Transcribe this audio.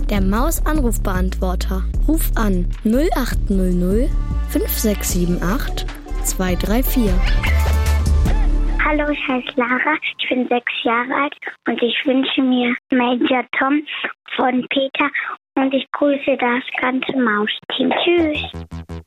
Der Maus-Anrufbeantworter. Ruf an 0800 5678 234. Hallo, ich heiße Lara, ich bin 6 Jahre alt und ich wünsche mir Major Tom von Peter und ich grüße das ganze Mausteam. Tschüss.